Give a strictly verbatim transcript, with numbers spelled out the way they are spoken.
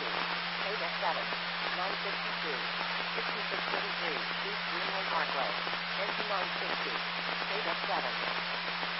two. Paid at seven. nine fifty-two. sixty-six thirty-three. East Greenway Parkway. Engine nine sixty. Paid at seven.